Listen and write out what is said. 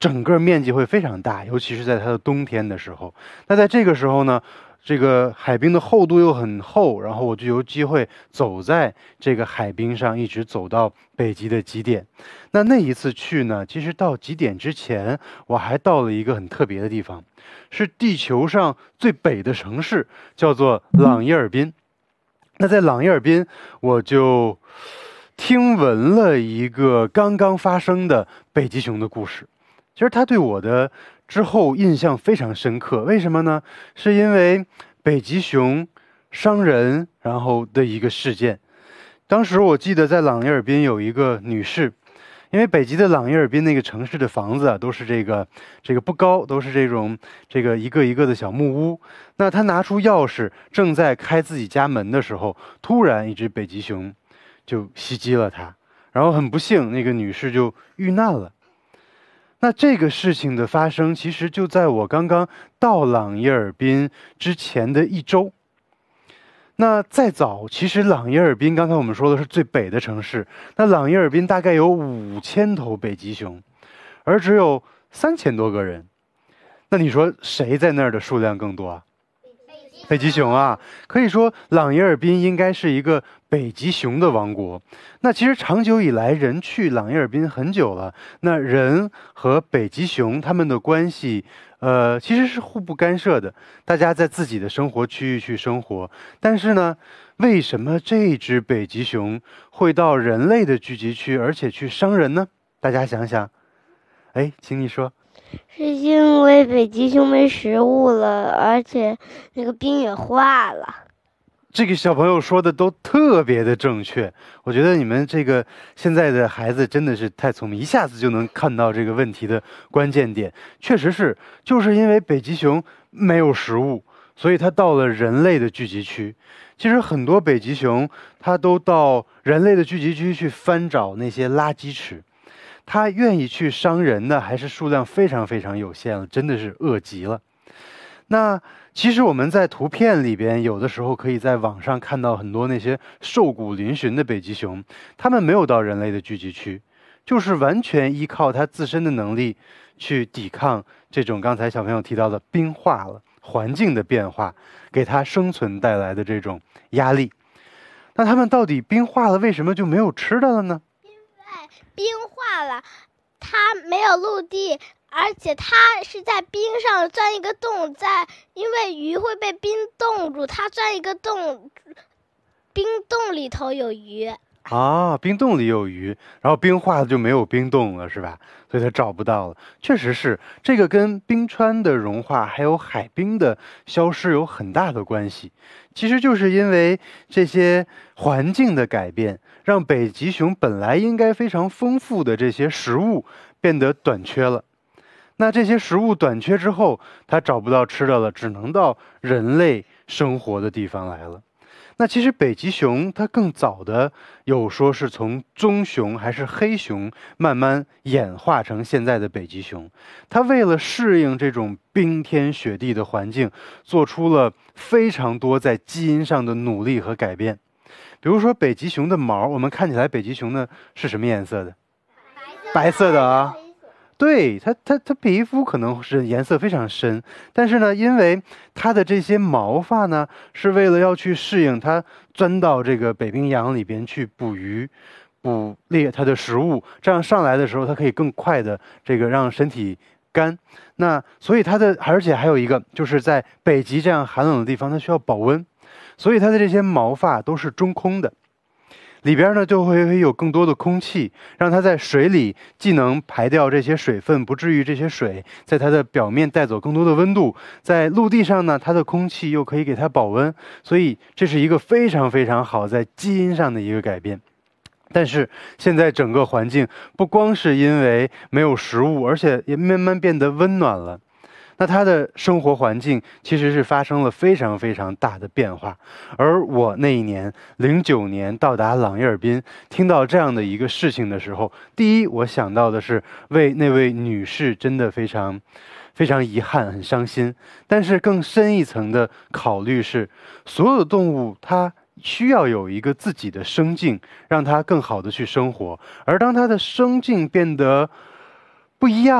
整个面积会非常大，尤其是在它的冬天的时候。那在这个时候呢，这个海冰的厚度又很厚，然后我就有机会走在这个海冰上，一直走到北极的极点。那一次去呢，其实到极点之前，我还到了一个很特别的地方，是地球上最北的城市，叫做朗伊尔滨。那在朗伊尔滨，我就听闻了一个刚刚发生的北极熊的故事。其实他对我的之后印象非常深刻，为什么呢？是因为北极熊伤人然后的一个事件。当时我记得在朗伊尔滨有一个女士，因为北极的朗伊尔滨那个城市的房子啊，都是这个不高，都是这个一个一个的小木屋。那她拿出钥匙，正在开自己家门的时候，突然一只北极熊就袭击了她，然后很不幸，那个女士就遇难了。那这个事情的发生，其实就在我刚刚到朗伊尔滨之前的1周。那再早，其实朗伊尔滨刚才我们说的是最北的城市，那朗伊尔滨大概有5000头北极熊，而只有3000多个人。那你说谁在那儿的数量更多啊？北极熊啊，可以说朗伊尔滨应该是一个北极熊的王国。那其实长久以来，人去朗伊尔滨很久了，那人和北极熊他们的关系，其实是互不干涉的，大家在自己的生活区域去生活。但是呢，为什么这只北极熊会到人类的聚集区，而且去伤人呢？大家想想，哎，请你说。 是因为北极熊没食物了，而且那个冰也化了。 这个小朋友说的都特别的正确，我觉得你们这个现在的孩子真的是太聪明，一下子就能看到这个问题的关键点。确实是，就是因为北极熊没有食物，所以它到了人类的聚集区。其实很多北极熊它都到人类的聚集区去翻找那些垃圾吃。他愿意去伤人的还是数量非常非常有限了，真的是饿极了。那其实我们在图片里边，有的时候可以在网上看到很多那些瘦骨嶙峋的北极熊，它们没有到人类的聚集区，就是完全依靠它自身的能力去抵抗这种刚才小朋友提到的冰化了环境的变化给它生存带来的这种压力。那它们到底冰化了，为什么就没有吃的了呢？ 冰化了，它没有陆地，而且它是在冰上钻一个洞，因为鱼会被冰冻住，它钻一个洞，冰洞里头有鱼啊，冰洞里有鱼，然后冰化了就没有冰洞了，是吧？所以它找不到了。确实是，这个跟冰川的融化还有海冰的消失有很大的关系。其实就是因为这些环境的改变，让北极熊本来应该非常丰富的这些食物变得短缺了。那这些食物短缺之后，它找不到吃的了，只能到人类生活的地方来了。那其实北极熊它更早的有说是从棕熊还是黑熊慢慢演化成现在的北极熊，它为了适应这种冰天雪地的环境，做出了非常多在基因上的努力和改变。比如说北极熊的毛，我们看起来北极熊呢是什么颜色的？白色的啊。对，它皮肤可能是颜色非常深，但是呢，因为它的这些毛发呢，是为了要去适应它钻到这个北冰洋里边去捕鱼、捕猎它的食物，这样上来的时候，它可以更快的这个让身体干。那所以而且还有一个，就是在北极这样寒冷的地方，它需要保温，所以它的这些毛发都是中空的。里边呢就会有更多的空气，让它在水里既能排掉这些水分，不至于这些水在它的表面带走更多的温度，在陆地上呢，它的空气又可以给它保温，所以这是一个非常非常好在基因上的一个改变。但是现在整个环境不光是因为没有食物，而且也慢慢变得温暖了。那它的生活环境其实是发生了非常非常大的变化，而我那一年09年到达朗伊尔滨，听到这样的一个事情的时候，第一我想到的是为那位女士真的非常非常遗憾，很伤心。但是更深一层的考虑是，所有的动物它需要有一个自己的生境，让它更好的去生活，而当它的生境变得不一样